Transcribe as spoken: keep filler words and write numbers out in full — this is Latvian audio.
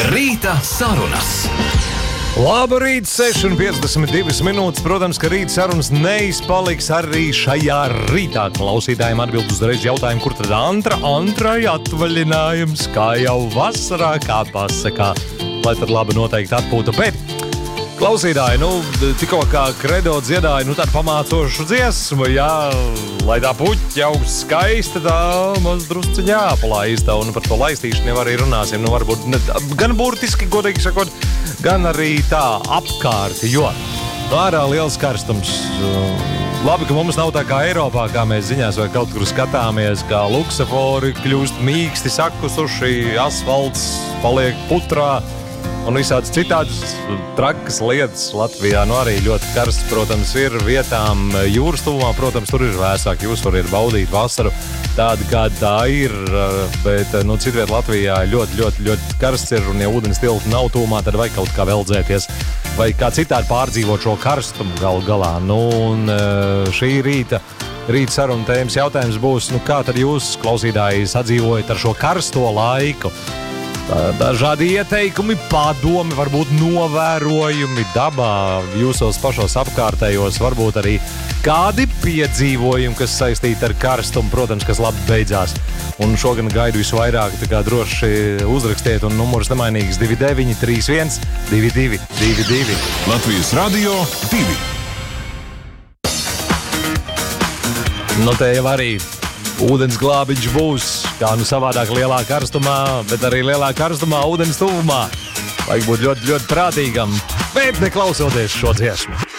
Rīta sarunas. Labrīt, seši un piecdesmit divas minūtes. Protams, ka rīta sarunas neizpaliks arī šajā rītā. Klausītājiem atbild uzreiz jautājumu, kur tad antra, antrai atvaļinājums, kā jau vasarā, kā pasakā, lai tad labi noteikti atpūta. Bet klausītāji, nu, tikko kā Kredo dziedāja, nu, tādu pamācošu dziesmu, jā, lai tā puķa augst skaista, tā maz drusciņā jāpalaista, un par to laistīšanu jau arī runāsim, nu, varbūt ne, gan burtiski, godīgi sakot, gan arī tā apkārt, jo nu, ārā liels karstums. Labi, ka mums nav tā kā Eiropā, kā mēs ziņās vai kaut kur skatāmies, kā luksafori kļūst mīksti sakusuši, asfalts paliek putrā, un visādas citādas trakas lietas Latvijā. Nu arī ļoti karsts, protams, ir vietām jūras tuvumā. Protams, tur ir vēsāk. Jūs varat baudīt vasaru tādu, kāda tā ir. Bet, nu, citviet Latvijā ļoti, ļoti, ļoti karsts ir. Un, ja ūdens tilta nav tuvumā, tad vajag kaut kā veldzēties. Vai kā citādi pārdzīvot šo karstumu galu galā. Nu, un šī rīta, rīta saruna tēmas jautājums būs, nu, kā tad jūs, klausītāji, sadzīvojat ar šo karsto laiku? Dažādi ieteikumi, padomi, varbūt novērojumi dabā, jūsos pašos apkārtējos, varbūt arī kādi piedzīvojumi, kas saistīti ar karstumu, protams, kas labi beidzās. Un šogad gaidu visvairāk, tā kā droši uzrakstiet, un numurs nemainīgs divi deviņi trīs viens divi divi divi divi. Latvijas radio divi. Nu, te jau arī ūdens glābiņš būs, kā nu savādāk lielā karstumā, bet arī lielā karstumā ūdens tuvumā. Vajag būt ļoti, ļoti prātīgam, bet neklausoties šo dziesmu.